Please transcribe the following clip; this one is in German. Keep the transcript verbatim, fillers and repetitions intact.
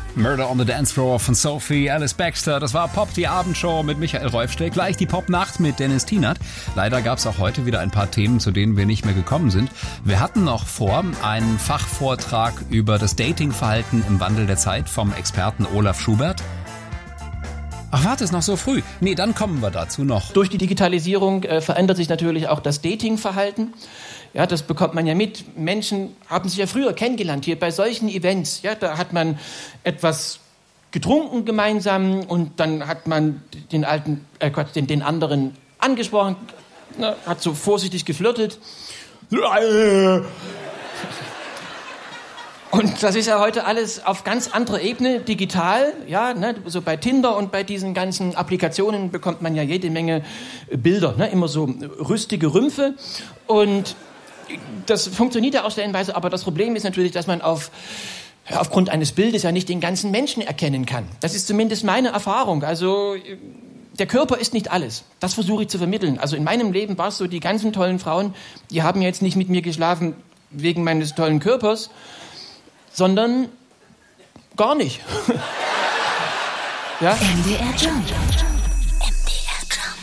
Murder on the Dance Floor von Sophie Alice Baxter. Das war Pop, die Abendshow mit Michael Reufstedt. Gleich die Popnacht mit Dennis Tienert. Leider gab es auch heute wieder ein paar Themen, zu denen wir nicht mehr gekommen sind. Wir hatten noch vor einen Fachvortrag über das Datingverhalten im Wandel der Zeit vom Experten Olaf Schubert. Ach, warte, ist noch so früh. Nee, dann kommen wir dazu noch. Durch die Digitalisierung äh, verändert sich natürlich auch das Datingverhalten. Ja, das bekommt man ja mit. Menschen haben sich ja früher kennengelernt, hier bei solchen Events. Ja, da hat man etwas getrunken gemeinsam und dann hat man den alten, äh, den, den anderen angesprochen, na, hat so vorsichtig geflirtet. Und das ist ja heute alles auf ganz anderer Ebene, digital, ja, ne, so bei Tinder und bei diesen ganzen Applikationen bekommt man ja jede Menge Bilder, ne, immer so rüstige Rümpfe und das funktioniert ja auch stellenweise, aber das Problem ist natürlich, dass man auf, aufgrund eines Bildes ja nicht den ganzen Menschen erkennen kann. Das ist zumindest meine Erfahrung, also der Körper ist nicht alles, das versuche ich zu vermitteln. Also in meinem Leben war es so, die ganzen tollen Frauen, die haben jetzt nicht mit mir geschlafen wegen meines tollen Körpers, sondern gar nicht. Ja? M D R Jump.